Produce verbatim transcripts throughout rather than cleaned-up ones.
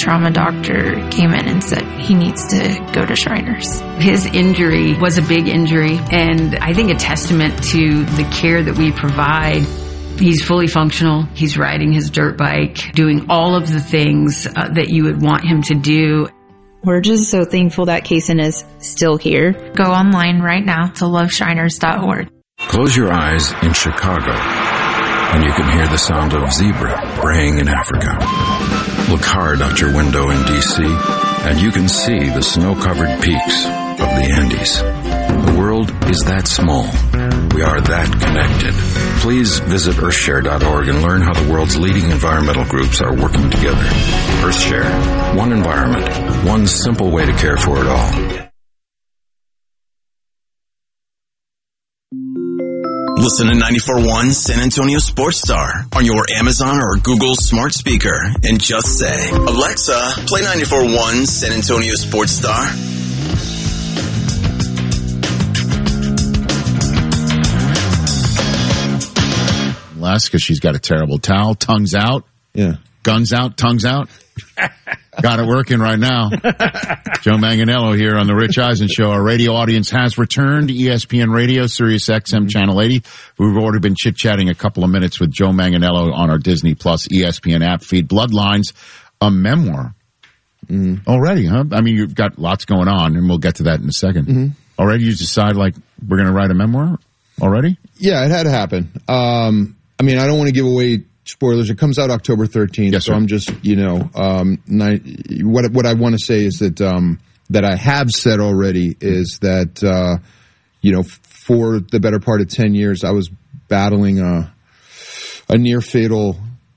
trauma doctor came in and said he needs to go to Shriners. His injury was a big injury, and I think a testament to the care that we provide. He's fully functional. He's riding his dirt bike, doing all of the things uh, that you would want him to do. We're just so thankful that Kaysen is still here. Go online right now to love shriners dot org. Close your eyes in Chicago, and you can hear the sound of zebra braying in Africa. Look hard out your window in D C, and you can see the snow-covered peaks of the Andes. The world is that small. We are that connected. Please visit earthshare dot org and learn how the world's leading environmental groups are working together. Earthshare. One environment. One simple way to care for it all. Listen to ninety-four point one San Antonio Sports Star on your Amazon or Google smart speaker and just say, Alexa, play ninety-four point one San Antonio Sports Star. Less because she's got a terrible towel, tongues out. Yeah. Guns out, tongues out. Got it working right now. Joe Manganiello here on the Rich Eisen Show. Our radio audience has returned. E S P N Radio, Sirius X M Channel eighty. We've already been chit-chatting a couple of minutes with Joe Manganiello on our Disney Plus E S P N app feed. Bloodlines, a memoir. Mm-hmm. Already, huh? I mean, you've got lots going on, and we'll get to that in a second. Mm-hmm. Already you decide, like, we're going to write a memoir already? Yeah, it had to happen. Um, I mean, I don't want to give away spoilers. It comes out October thirteenth, yes, so sir. I'm just, you know, um, ni- what what I want to say is that um, that I have said already is that, uh, you know, for the better part of ten years, I was battling a, a near fatal,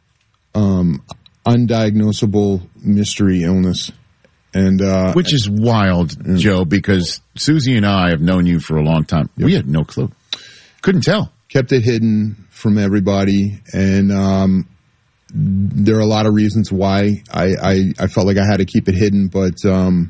um, undiagnosable mystery illness. And, uh, Which is wild, mm. Joe, because Susie and I have known you for a long time. Yep. We had no clue. Couldn't tell. Kept it hidden from everybody, and um, there are a lot of reasons why I, I, I felt like I had to keep it hidden, but um,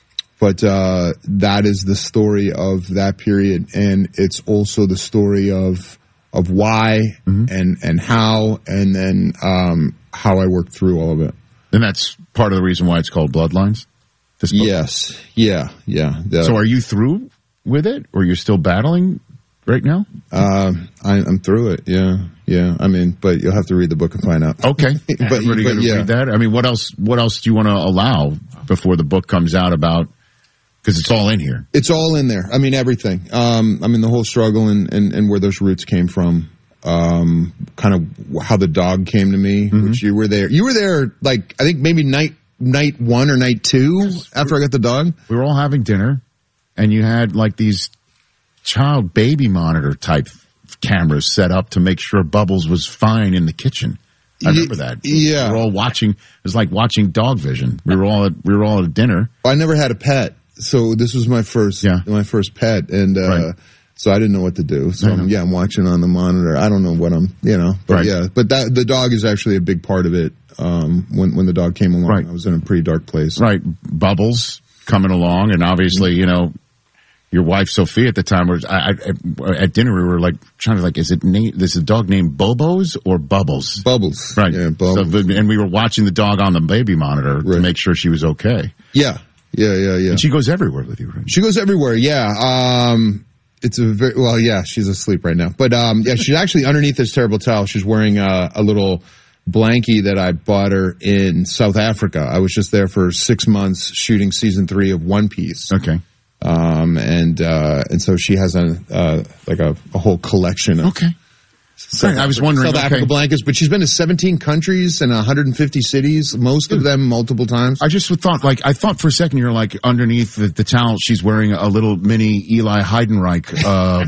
but uh, that is the story of that period, and it's also the story of of why mm-hmm. and and how, and then um, how I worked through all of it. And that's part of the reason why it's called Bloodlines? This book? Yes. Yeah. Yeah. The, so are you through with it, or you're still battling right now? Uh, I, I'm through it. Yeah. Yeah. I mean, but you'll have to read the book and find out. Okay. but Everybody but gonna yeah. read that? I mean, what else, what else do you want to allow before the book comes out about, because it's all in here. It's all in there. I mean, everything. Um, I mean, the whole struggle and, and, and where those roots came from. Um, kind of how the dog came to me, mm-hmm. which you were there. You were there, like, I think maybe night, night one or night two yes. after I got the dog. We were all having dinner, and you had, like, these child baby monitor type cameras set up to make sure Bubbles was fine in the kitchen. I remember that. Yeah. We were all watching. It was like watching Dog Vision. We were all at, we were all at dinner. I never had a pet, so this was my first, yeah. my first pet, and, uh, right. so I didn't know what to do. So I'm, yeah, I'm watching on the monitor. I don't know what I'm, you know, but right. yeah, but that, the dog is actually a big part of it. Um, when, when the dog came along, right. I was in a pretty dark place. Right. Bubbles coming along, and obviously, you know, your wife Sophia at the time was I, I, at dinner. We were like trying to like, is it name? Is the dog named Bobos or Bubbles? Bubbles, right? Yeah, Bubbles. So, and we were watching the dog on the baby monitor right. to make sure she was okay. Yeah, yeah, yeah, yeah. And she goes everywhere with you. Right? She goes everywhere. Yeah. Um, it's a very well. Yeah, she's asleep right now. But um, yeah, she's actually underneath this terrible towel. She's wearing a, a little blankie that I bought her in South Africa. I was just there for six months shooting season three of One Piece. Okay. Um, and, uh, and so she has a, uh, like a, a whole collection of. Okay. South I was wondering. South okay. Africa blankets, but she's been to seventeen countries and one hundred fifty cities, most of them multiple times. I just thought, like, I thought for a second you're like underneath the, the towel, she's wearing a little mini Eli Heidenreich,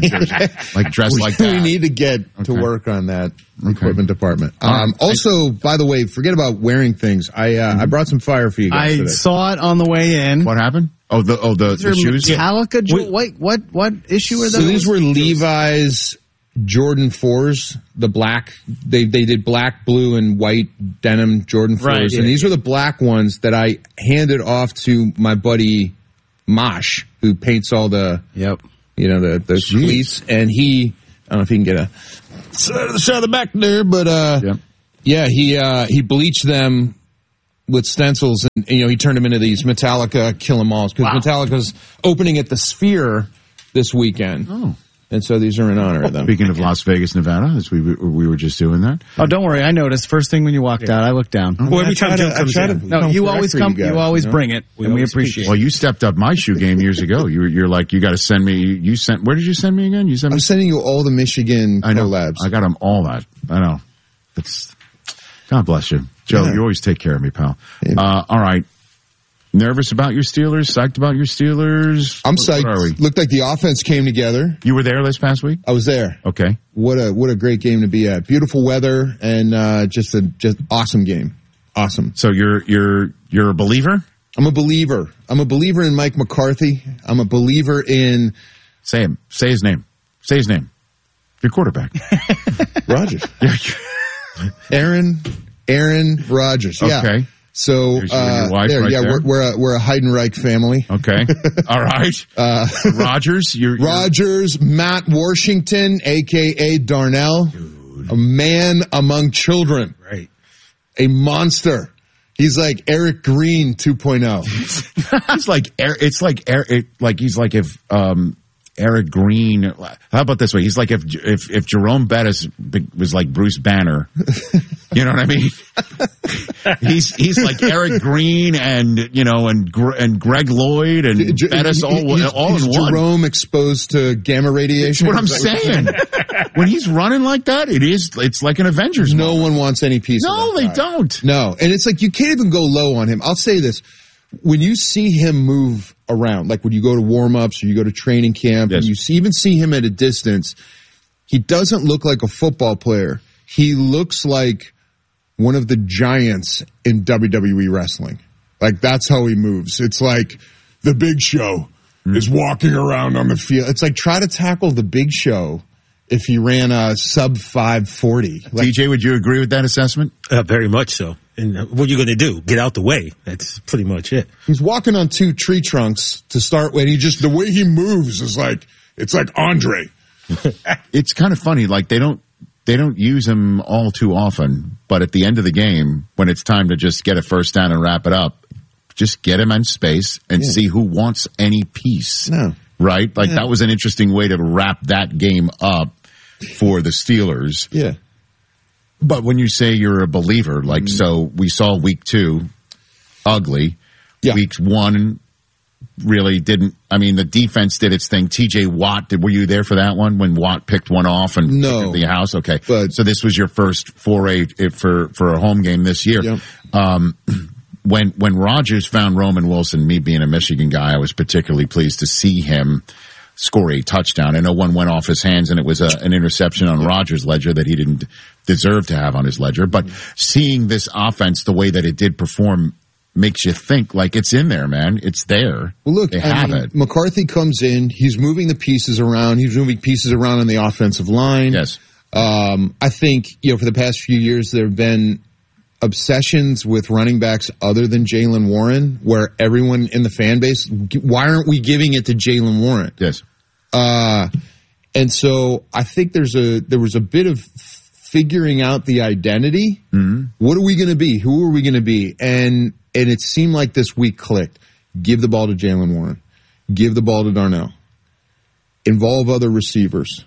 uh, like dressed we, like that. We need to get okay. to work on that okay. equipment department. Um, uh, also, I, by the way, forget about wearing things. I, uh, mm-hmm. I brought some fire for you guys I today. saw it on the way in. What happened? Oh, the, oh, the, the shoes? Metallica, jo- what, what, what issue are those? So these were Levi's Jordan fours, the black, they they did black, blue, and white denim Jordan fours. Right, yeah, and these yeah. were the black ones that I handed off to my buddy Mosh, who paints all the, yep. you know, the, the cleats. And he, I don't know if he can get a shot of the back there, but, uh, yep. yeah, he, uh, he bleached them with stencils, and you know he turned them into these Metallica Kill 'Em Alls because Wow. Metallica's opening at the Sphere this weekend. Oh. And so these are in honor of them. Speaking of Las Vegas, Nevada, as we we were just doing that. Oh, don't worry. I noticed. First thing when you walked out, I looked down. Well, every time Joe comes in. No, you always come. guys, You always you know? bring it, We and we always appreciate Well, it. you stepped up my shoe game years ago. You were, you're like, you got to send me. You sent. Where did you send me again? You sent me. I'm sending you all the Michigan I know. collabs. I got them all. That I know. It's God bless you, Joe. Yeah. You always take care of me, pal. Yeah. Uh, all right. Nervous about your Steelers? Psyched about your Steelers? I'm What- psyched. What are we? Looked like the offense came together. You were there this past week? I was there. Okay. What a what a great game to be at. Beautiful weather and uh, just a just awesome game. Awesome. So you're you're you're a believer? I'm a believer. I'm a believer in Mike McCarthy. I'm a believer in Say him. Say his name. Say his name. Your quarterback. Rodgers. Aaron Aaron Rodgers. Yeah. Okay. So There's you and your uh, wife there, right yeah, there. we're we're a, we're a Heidenreich family. Okay. All right. Uh, Rogers. You're, you're Rodgers, Matt Washington, aka Darnell, a man among children, Right. a monster. He's like Eric Green two point oh. It's like Er- it's like Er- it, like he's like if um, Eric Green. How about this way? He's like if if if Jerome Bettis be- was like Bruce Banner. You know what I mean? he's he's like Eric Green and you know and Gre- and Greg Lloyd and J- Bettis all he's- all he's in one. Jerome exposed to gamma radiation. That's what I'm Is that saying. When he's running like that, it is it's like an Avengers. No moment. one wants any piece of No, that they guy. don't. No, and it's like you can't even go low on him. I'll say this. When you see him move around, like when you go to warm-ups or you go to training camp, Yes. and you see, even see him at a distance, he doesn't look like a football player. He looks like one of the giants in W W E wrestling. Like, that's how he moves. It's like the Big Show is walking around on the field. It's like, try to tackle the Big Show if he ran a sub five forty. Like, D J, would you agree with that assessment? Uh, very much so. And uh, what are you going to do? Get out the way. That's pretty much it. he's walking on two tree trunks to start with. He just, the way he moves is like, it's like Andre. It's kind of funny. Like they don't they don't use him all too often, but at the end of the game, when it's time to just get a first down and wrap it up, just get him in space and Yeah. see who wants any piece. No. Right? Like Yeah. that was an interesting way to wrap that game up for the Steelers. Yeah. But when you say you're a believer, like, so we saw week two, ugly. Yeah. Week one really didn't, I mean, the defense did its thing. T J Watt, did, were you there for that one when Watt picked one off and No. took it to the house? Okay. But- so this was your first foray for, for a home game this year. Yep. Um, when, when Rodgers found Roman Wilson, me being a Michigan guy, I was particularly pleased to see him score a touchdown. I know one went off his hands and it was a, an interception on Rodgers' ledger that he didn't deserve to have on his ledger. But seeing this offense the way that it did perform makes you think like it's in there, man. It's there. Well, look, they I have mean, it. McCarthy comes in. He's moving the pieces around. He's moving pieces around on the offensive line. Yes. Um, I think, you know, for the past few years, there have been obsessions with running backs other than Jalen Warren, where everyone in the fan base, why aren't we giving it to Jalen Warren? Yes. Uh, and so I think there's a, there was a bit of figuring out the identity. Mm-hmm. What are we going to be? Who are we going to be? And, and it seemed like this week clicked. Give the ball to Jalen Warren. Give the ball to Darnell. Involve other receivers.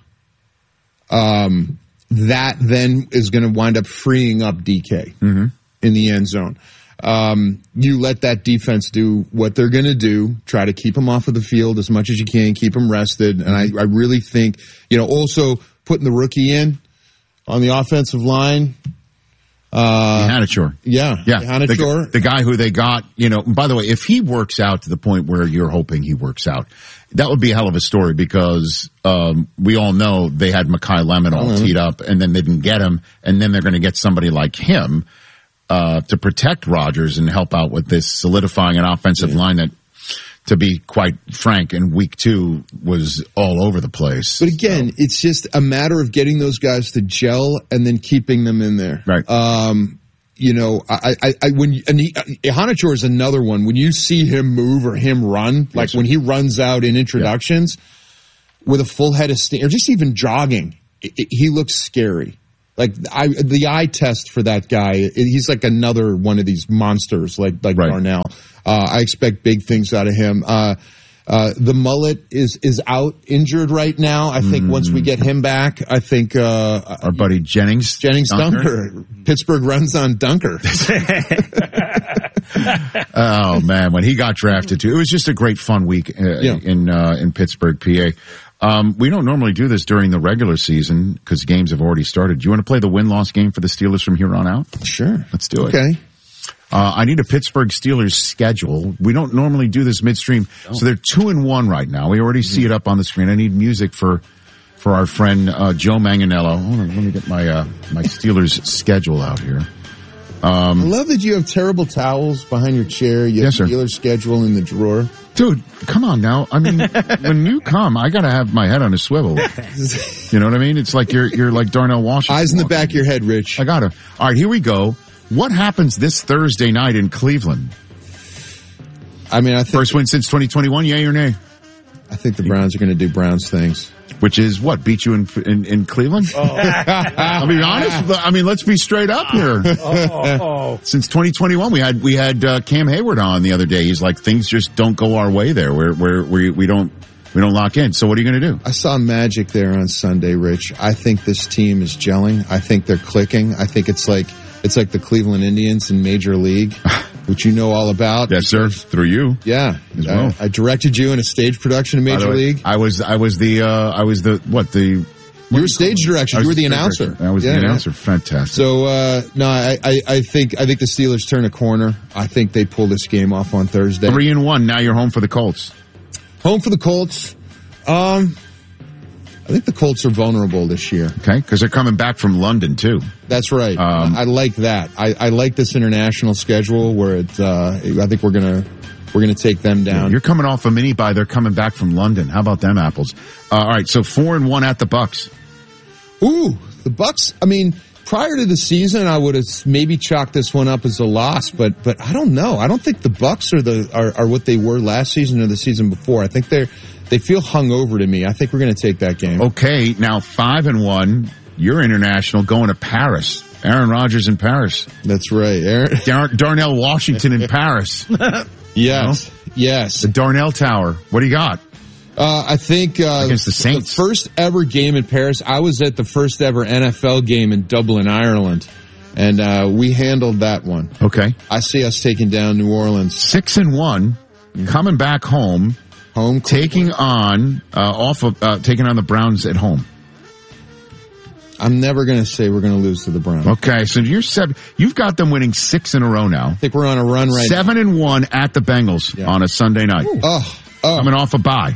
Um, that then is going to wind up freeing up D K mm-hmm. in the end zone. Um, you let that defense do what they're going to do. Try to keep them off of the field as much as you can. Keep them rested. And I, I really think, you know, also putting the rookie in on the offensive line. Uh, Hanachor. Yeah. Yeah. Hanachor. The, the guy who they got, you know, by the way, if he works out to the point where you're hoping he works out, that would be a hell of a story because, um, we all know they had Mekhi Lemon all Mm-hmm. teed up and then they didn't get him. And then they're going to get somebody like him, uh, to protect Rodgers and help out with this solidifying an offensive yeah. line that, to be quite frank, in week two was all over the place. But again, so. It's just a matter of getting those guys to gel and then keeping them in there. Right. Um, you know, I, I, I when and he, Hanachor is another one. When you see him move or him run, like yes, when he runs out in introductions yeah. with a full head of steam, or just even jogging, it, it, he looks scary. Like I, the eye test for that guy, he's like another one of these monsters, like like Right. Darnell. Uh, I expect big things out of him. Uh, uh, the mullet is is out, injured right now. I think once we get him back, I think uh, Our buddy Jennings. Jennings Dunker. Pittsburgh runs on Dunker. Oh man, when he got drafted too, it was just a great fun week uh, Yeah. in uh, in Pittsburgh, P A. Um, we don't normally do this during the regular season because games have already started. Do you want to play the win-loss game for the Steelers from here on out? Sure, let's do it. Okay. Uh, I need a Pittsburgh Steelers schedule. We don't normally do this midstream, so they're two and one right now. We already see it up on the screen. I need music for for our friend uh, Joe Manganiello. Hold on, let me get my uh, my Steelers schedule out here. Um, I love that you have terrible towels behind your chair. You have Yes, sir. Steelers schedule in the drawer. Dude, come on now. I mean, when you come, I gotta have my head on a swivel. You know what I mean? It's like you're you're like Darnell Washington. Eyes in the back of your head, Rich. I gotta. All right, here we go. What happens this Thursday night in Cleveland? I mean, I think First win since twenty twenty-one, yay or nay? I think the Browns are going to do Browns things. Which is what? Beat you in in, in Cleveland? Oh. I'll be honest. I mean, let's be straight up here. Oh, Since twenty twenty-one, we had we had uh, Cam Hayward on the other day. He's like, things just don't go our way there. We're we're we we don't we don't lock in. So what are you going to do? I saw magic there on Sunday, Rich. I think this team is gelling. I think they're clicking. I think it's like it's like the Cleveland Indians in Major League, which you know all about. Yes, sir. Through you. Yeah, As well. I, I directed you in a stage production in By the Major way, League. I was I was the uh, I was the what the You were stage direction. I was You were the stage announcer. director. I was Yeah, the yeah. announcer. Fantastic. So uh no, I, I I think I think the Steelers turn a corner. I think they pull this game off on Thursday. Three and one. Now you're home for the Colts. Home for the Colts. Um, I think the Colts are vulnerable this year. Okay, because they're coming back from London too. That's right. Um, I like that. I, I like this international schedule where it. Uh, I think we're gonna we're gonna take them down. You're coming off a mini bye. They're coming back from London. How about them apples? Uh, all right, so four and one at the Bucks. Ooh, the Bucks. I mean, prior to the season, I would have maybe chalked this one up as a loss, but but I don't know. I don't think the Bucks are the are, are what they were last season or the season before. I think they're they feel hungover to me. I think we're going to take that game. Okay, now five and one. You're international, going to Paris. Aaron Rodgers in Paris. That's right, Aaron. Dar- Darnell Washington in Paris. Yes, yes. The Darnell Tower. What do you got? Uh, I think uh, Against the Saints. first ever game in Paris. I was at the first ever N F L game in Dublin, Ireland, and uh, we handled that one. Okay, I see us taking down New Orleans. six and one, coming back home, Home taking on uh, off of uh, taking on the Browns at home. I'm never going to say we're going to lose to the Browns. Okay, so you're seven. You've got them winning six in a row now. I think we're on a run right Seven and one at the Bengals Yeah. on a Sunday night. now. Oh, oh. Coming off a bye.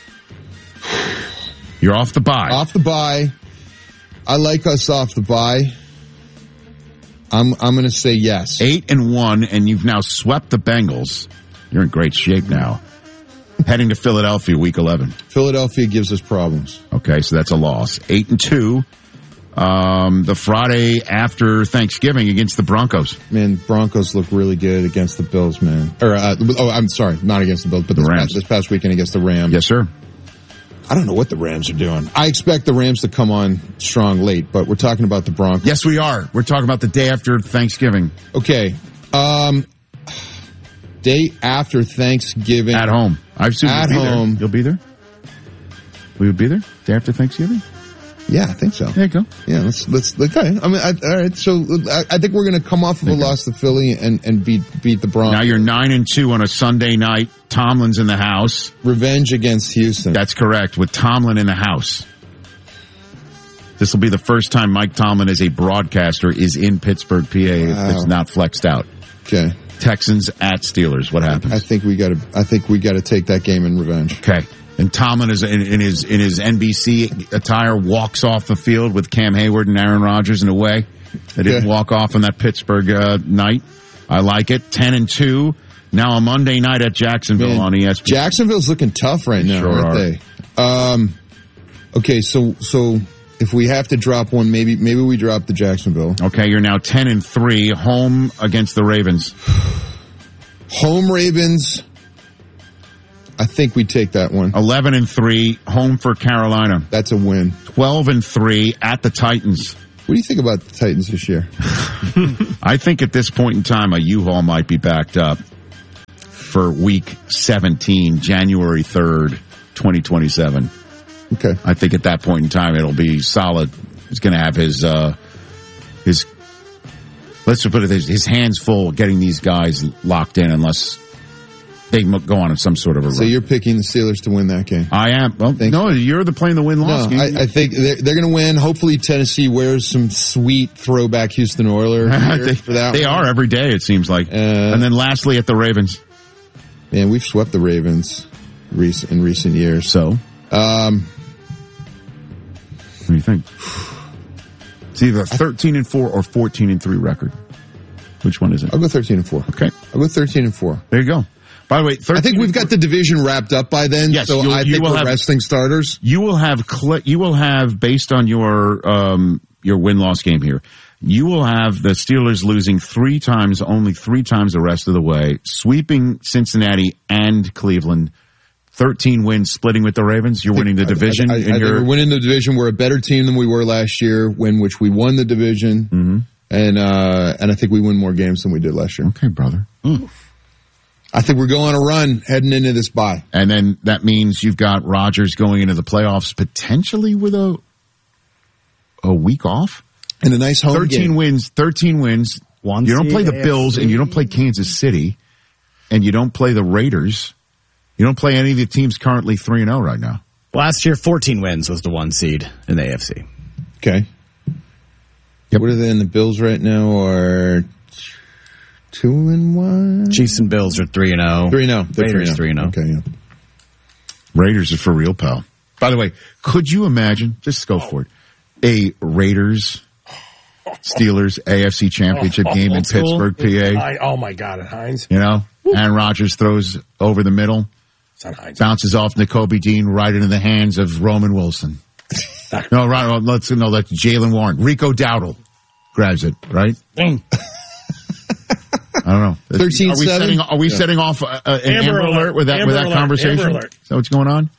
You're off the bye. Off the bye. I like us off the bye. I'm I'm going to say yes. Eight and one, and you've now swept the Bengals. You're in great shape now. Heading to Philadelphia, week eleven. Philadelphia gives us problems. Okay, so that's a loss. Eight and two. Um, the Friday after Thanksgiving against the Broncos. Man, Broncos look really good against the Bills, man. Or uh, oh, I'm sorry, not against the Bills, but The this Rams. past, this past weekend against the Rams. Yes, sir. I don't know what the Rams are doing. I expect the Rams to come on strong late, but we're talking about the Broncos. Yes, we are. We're talking about the day after Thanksgiving Okay. Um, day after Thanksgiving. at home. I assume At you'll be home. There. You'll be there. Will you be there day after Thanksgiving? Yeah, I think so. There you go. Yeah, let's let's okay. I mean, I, all right. So I, I think we're going to come off of a Okay. loss to Philly and and beat beat the Broncos. Now you're nine and two on a Sunday night. Tomlin's in the house. Revenge against Houston. That's correct. With Tomlin in the house. This will be the first time Mike Tomlin as a broadcaster is in Pittsburgh, P A. Wow. If it's not flexed out. Okay. Texans at Steelers. What happens? I think we got to. I think we got to take that game in revenge. Okay. And Tomlin is in, in his in his N B C attire walks off the field with Cam Hayward and Aaron Rodgers in a way. They didn't Okay. walk off on that Pittsburgh uh, night. I like it. Ten and two. Now a Monday night at Jacksonville Man, on E S P N. Jacksonville's looking tough right now, Sure aren't are. they? Um. Okay, so so if we have to drop one, maybe maybe we drop the Jacksonville. Okay, you're now ten and three, home against the Ravens. Home Ravens. I think we take that one. Eleven and three, home for Carolina. That's a win. Twelve and three at the Titans. What do you think about the Titans this year? I think at this point in time, a U-Haul might be backed up for week seventeen, January third, twenty twenty-seven. Okay. I think at that point in time, it'll be solid. He's going to have his, uh, his, let's just put it this, his hands full getting these guys locked in unless they go on some sort of a run. So you're picking the Steelers to win that game? I am. Well, Thank no, you. you're the playing the win-loss No, game. I, I think they're, they're going to win. Hopefully Tennessee wears some sweet throwback Houston Oilers they for that they one. are every day, it seems like. Uh, and then lastly, at the Ravens. Man, we've swept the Ravens rec- in recent years. So? Um, what do you think? It's either thirteen and four or fourteen and three record. Which one is it? I'll go thirteen and four. Okay. I'll go thirteen and four. There you go. By the way, I think we've got the division wrapped up by then, yes, so I think we're have, resting starters. You will have, cl- you will have, based on your, um, your win-loss game here, you will have the Steelers losing three times, only three times the rest of the way, sweeping Cincinnati and Cleveland, thirteen wins, splitting with the Ravens. You're winning the division. I, I, I, and I think you're we're winning the division. We're a better team than we were last year, when which we won the division, mm-hmm. and uh, and I think we win more games than we did last year. Okay, brother. Mm. I think we're going on a run heading into this bye. And then that means you've got Rodgers going into the playoffs potentially with a a week off. And a nice home thirteen game. wins, thirteen wins. One you don't play the seed, Bills A F C. and you don't play Kansas City and you don't play the Raiders. You don't play any of the teams currently three and oh right now. Last year, fourteen wins was the one seed in the A F C. Okay. Yep. What are they in the Bills right now? Are two and one? Chiefs and Bills are three and oh. Three and oh. They're Raiders three and oh. Okay, yeah. Raiders are for real, pal. By the way, could you imagine, just go for it, a Raiders Steelers A F C Championship game in Pittsburgh, P A? I, oh my God, at Heinz. You know, Aaron Rodgers throws over the middle, bounces off Nakobe Dean right into the hands of Roman Wilson. no, right, let's no, that's Jalen Warren. Rico Dowdle grabs it, right? I don't know. thirteen Are we seven? setting, are we Yeah. setting off uh, an Amber Amber, alert, alert with that Amber with that alert. conversation? Amber alert. Is that what's going on?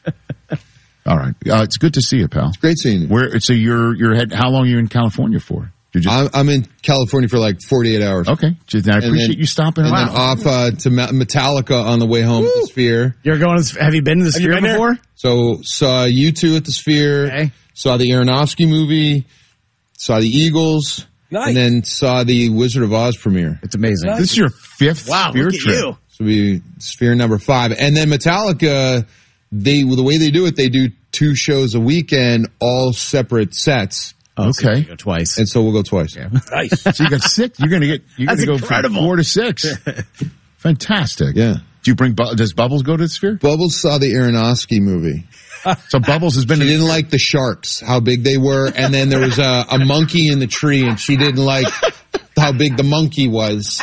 All right. Uh, it's good to see you, pal. Great seeing you. Where? So you're you're head. How long are you in California for? Did you? I'm, I'm in California for like forty-eight hours. Okay. Just, I appreciate then- you stopping. And around. then off uh, to Ma- Metallica on the way home at the Sphere. You're going, have you been to the Have you Sphere been there? before? So saw you two at the Sphere. Okay. Saw the Aronofsky movie. Saw the Eagles. Nice. And then saw the Wizard of Oz premiere. It's amazing. This is your fifth Wow, Sphere look at trip. you. So we Sphere number five. And then Metallica, they the way they do it, they do two shows a weekend, all separate sets. Oh, so Okay. you go twice. And so we'll go twice. Nice. So you got six. You're going to get. You're going That's to go incredible. from four to six. Fantastic. Yeah. Do you bring? Bu- Does Bubbles go to the Sphere? Bubbles saw the Aronofsky movie. So Bubbles has been. She to the didn't like the sharks, how big they were, and then there was a, a monkey in the tree, and she didn't like how big the monkey was.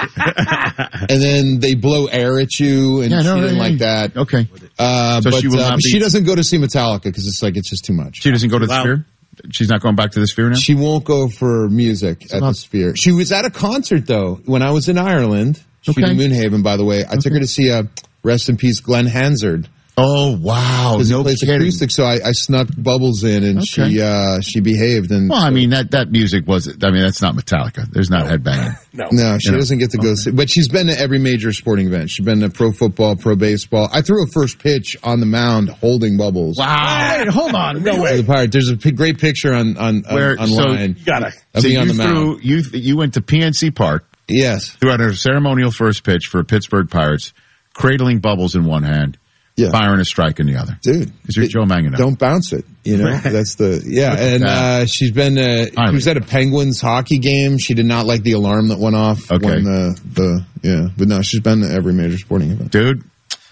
And then they blow air at you, and Yeah, no, she didn't yeah, like yeah. that. Okay. Uh, So but she will uh, not be- she doesn't go to see Metallica because it's like it's just too much. She doesn't go to the Wow. Sphere. She's not going back to the Sphere now. She won't go for music at the about- Sphere. She was at a concert though when I was in Ireland. She's Okay. in Moonhaven, by the way. I took her to see a rest in peace Glenn Hansard. Oh wow! Because No he plays kidding. acoustic, so I, I snuck Bubbles in, and Okay. she uh, she behaved. And Well, I mean that that music was. I mean that's not Metallica. There's not headbanging. No. no, she You know. doesn't get to go see. But she's been to every major sporting event. She's been to pro football, pro baseball. I threw a first pitch on the mound holding Bubbles. Wow. Wait, hold on. No For way. the Pirates. There's a p- great picture on on, on Where- so- online You gotta. of So me you on the threw mound. you you went to P N C Park, Yes, threw out a ceremonial first pitch for Pittsburgh Pirates, cradling Bubbles in one hand, yeah, firing a strike in the other. dude. Because you're it- Joe Manganiello. Don't bounce it. You know, that's the, yeah. And, that. uh, she's been, uh, I she was at a Penguins hockey game. She did not like the alarm that went off. Okay. When the, the, yeah, but no, she's been to every major sporting event. Dude.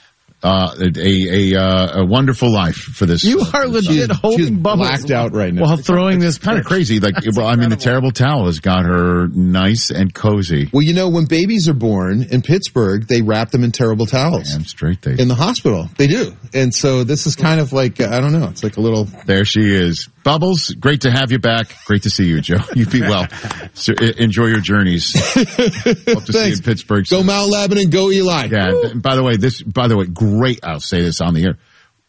Uh, a a, uh, a wonderful life for this. You are legit She's holding Bubbles blacked out right now. while throwing this kind of crazy. Like, well, I mean, the terrible towel has got her nice and cozy. Well, you know, when babies are born in Pittsburgh, they wrap them in terrible towels. Damn straight they. In the hospital. They do. And so this is kind of like, uh, I don't know, it's like a little, There she is. Bubbles, great to have you back. Great to see you, Joe. You be well. So, e- enjoy your journeys. Hope to see you in Pittsburgh. go Mount Lebanon, go Eli. Yeah. and by the way, this, by the way, great, I'll say this on the air.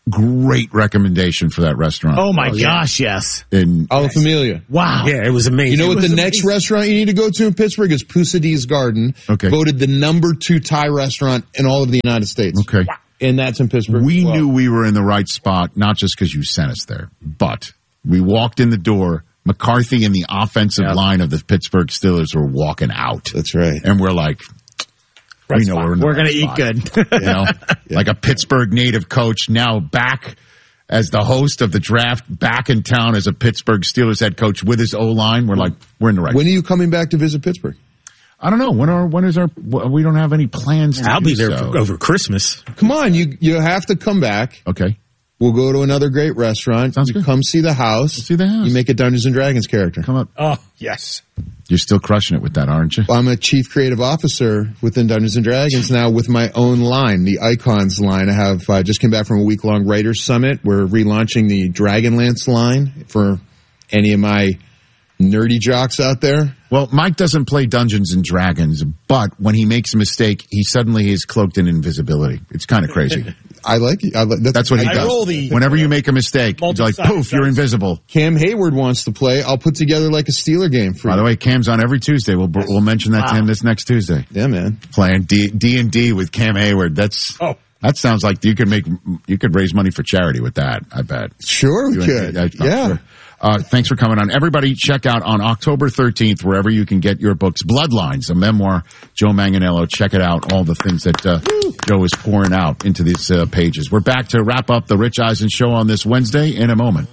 great recommendation for that restaurant. Oh my oh, gosh, yeah. yes. In Alla Familia. Wow. Yeah, it was amazing. You know what the amazing. next restaurant you need to go to in Pittsburgh is Pousad's Garden. Okay. Voted the number two Thai restaurant in all of the United States. Okay. And that's in Pittsburgh. We well. knew we were in the right spot, not just because you sent us there, but we walked in the door. McCarthy and the offensive yep. line of the Pittsburgh Steelers were walking out. That's right. And we're like, right we know spot. we're in the We're right going to eat spot. good. You know, yeah. Like a Pittsburgh native coach now back as the host of the draft, back in town as a Pittsburgh Steelers head coach with his O-line. We're like, we're in the right When spot. are you coming back to visit Pittsburgh? I don't know. When are, when is our, we don't have any plans to I'll do be there so. for, over Christmas. Come on, you you have to come back. Okay. We'll go to another great restaurant. Sounds you good. Come see the house. See the house. You make a Dungeons and Dragons character. Come up. Oh, yes. You're still crushing it with that, aren't you? I'm a chief creative officer within Dungeons and Dragons now with my own line, the Icons line. I have uh, just came back from a week long writers summit. We're relaunching the Dragonlance line for any of my nerdy jocks out there. Well, Mike doesn't play Dungeons and Dragons, but when he makes a mistake, he suddenly is cloaked in invisibility. It's kind of crazy. I like it. I like, that's, That's what he I does. roll the- Whenever you make a mistake, it's like, poof, you're invisible. Cam Hayward wants to play. I'll put together like a Steeler game for By you. the way, Cam's on every Tuesday. We'll we'll mention that to him this next Tuesday. Yeah, man. Playing D D and D with Cam Hayward. That's Oh. that sounds like you could make you could raise money for charity with that. I bet. Sure we You could. and- I'm yeah. sure. Uh, thanks for coming on. Everybody check out on October thirteenth, wherever you can get your books, Bloodlines, a memoir, Joe Manganiello. Check it out. All the things that uh, Joe is pouring out into these uh, pages. We're back to wrap up the Rich Eisen show on this Wednesday in a moment.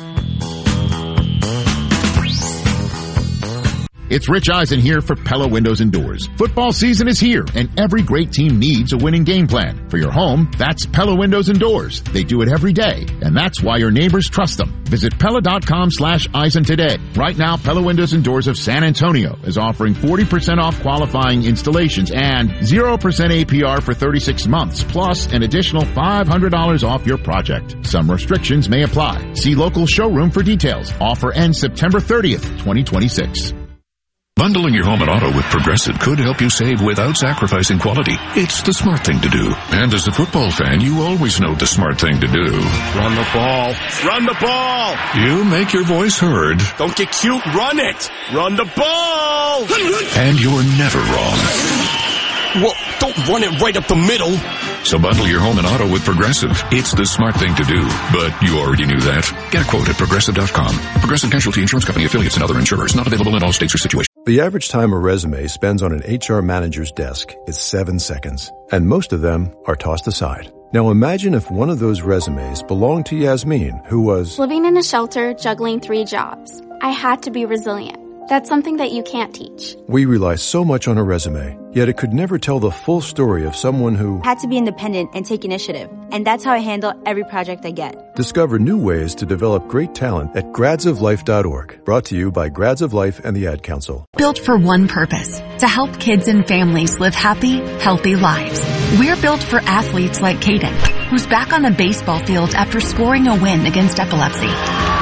It's Rich Eisen here for Pella Windows and Doors. Football season is here, and every great team needs a winning game plan. For your home, that's Pella Windows and Doors. They do it every day, and that's why your neighbors trust them. Visit Pella.com slash Eisen today. Right now, Pella Windows and Doors of San Antonio is offering forty percent off qualifying installations and zero percent A P R for thirty-six months, plus an additional five hundred dollars off your project. Some restrictions may apply. See local showroom for details. Offer ends September thirtieth, twenty twenty-six. Bundling your home and auto with Progressive could help you save without sacrificing quality. It's the smart thing to do. And as a football fan, you always know the smart thing to do. Run the ball. Run the ball. You make your voice heard. Don't get cute. Run it. Run the ball. And you're never wrong. Well, don't run it right up the middle. So bundle your home and auto with Progressive. It's the smart thing to do. But you already knew that. Get a quote at Progressive dot com. Progressive Casualty Insurance Company affiliates and other insurers. Not available in all states or situations. The average time a resume spends on an H R manager's desk is seven seconds. And most of them are tossed aside. Now imagine if one of those resumes belonged to Yasmin, who was living in a shelter, juggling three jobs. I had to be resilient. That's something that you can't teach. We rely so much on a resume, yet it could never tell the full story of someone who had to be independent and take initiative. And that's how I handle every project I get. Discover new ways to develop great talent at grads of life dot org. Brought to you by Grads of Life and the Ad Council. Built for one purpose, to help kids and families live happy, healthy lives. We're built for athletes like Caden, who's back on the baseball field after scoring a win against epilepsy.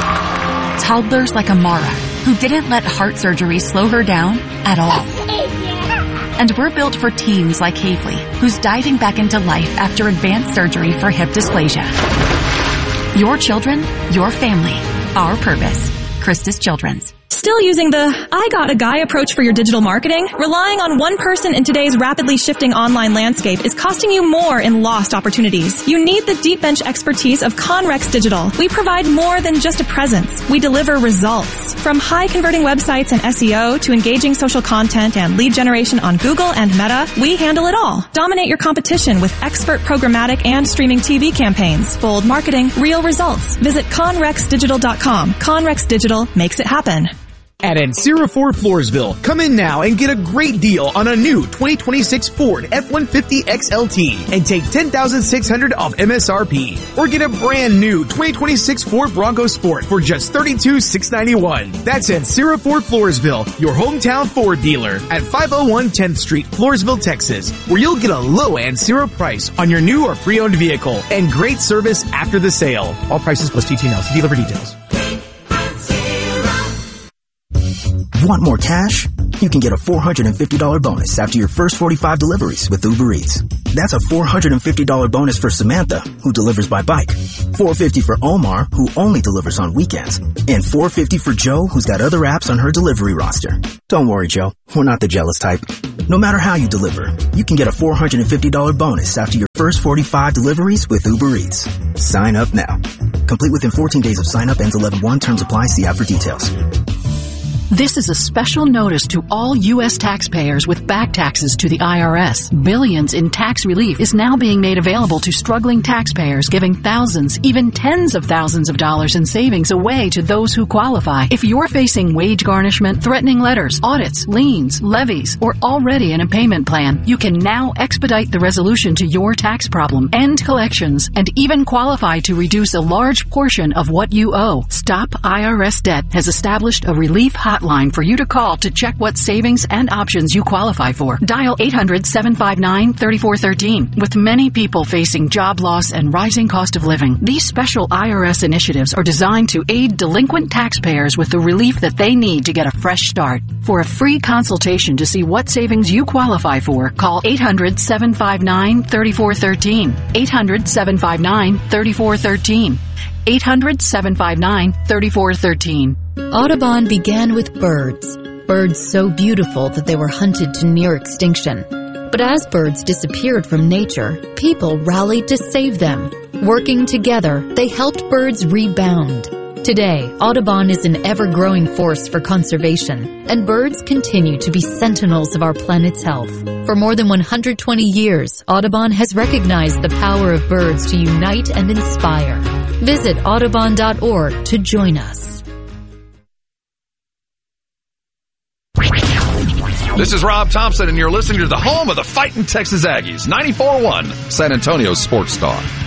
Toddlers like Amara, who didn't let heart surgery slow her down at all. And we're built for teens like Havely, who's diving back into life after advanced surgery for hip dysplasia. Your children, your family, our purpose. Christus Children's. Still using the I got a guy approach for your digital marketing? Relying on one person in today's rapidly shifting online landscape is costing you more in lost opportunities. You need the deep bench expertise of Conrex Digital. We provide more than just a presence. We deliver results. From high converting websites and S E O to engaging social content and lead generation on Google and Meta, we handle it all. Dominate your competition with expert programmatic and streaming T V campaigns. Bold marketing, real results. Visit conrex digital dot com. Conrex Digital makes it happen. At Ancira Ford Floresville, come in now and get a great deal on a new twenty twenty-six Ford F one fifty X L T and take ten thousand six hundred dollars off M S R P. Or get a brand new twenty twenty-six Ford Bronco Sport for just thirty-two thousand six hundred ninety-one dollars. That's Ancira Ford Floresville, your hometown Ford dealer at five oh one tenth Street, Floresville, Texas, where you'll get a low Ancira price on your new or pre-owned vehicle and great service after the sale. All prices plus T T N L. See dealer for details. Want more cash? you can get a four hundred fifty dollars bonus after your first forty-five deliveries with Uber Eats. That's a four hundred fifty dollars bonus for Samantha, who delivers by bike, four hundred fifty dollars for Omar, who only delivers on weekends, and four hundred fifty dollars for Joe, who's got other apps on her delivery roster. Don't worry, Joe. We're not the jealous type. No matter how you deliver, you can get a four hundred fifty dollars bonus after your first forty-five deliveries with Uber Eats. Sign up now. Complete within fourteen days of sign up. Ends eleven one. Terms apply. See app for details. This is a special notice to all U S taxpayers with back taxes to the I R S. Billions in tax relief is now being made available to struggling taxpayers, giving thousands, even tens of thousands of dollars in savings away to those who qualify. If you're facing wage garnishment, threatening letters, audits, liens, levies, or already in a payment plan, you can now expedite the resolution to your tax problem, end collections, and even qualify to reduce a large portion of what you owe. Stop I R S Debt has established a relief hotline for you to call to check what savings and options you qualify for. Dial eight hundred, seven five nine, three four one three. With many people facing job loss and rising cost of living, these special I R S initiatives are designed to aid delinquent taxpayers with the relief that they need to get a fresh start. For a free consultation to see what savings you qualify for, call eight hundred, seven five nine, three four one three. eight hundred, seven five nine, three four one three. eight hundred, seven five nine, three four one three. Audubon began with birds. Birds so beautiful that they were hunted to near extinction. But as birds disappeared from nature, people rallied to save them. Working together, they helped birds rebound. Today, Audubon is an ever-growing force for conservation, and birds continue to be sentinels of our planet's health. For more than one hundred twenty years, Audubon has recognized the power of birds to unite and inspire. Visit audubon dot org to join us. This is Rob Thompson, and you're listening to the home of the fighting Texas Aggies, ninety-four point one San Antonio Sports Star.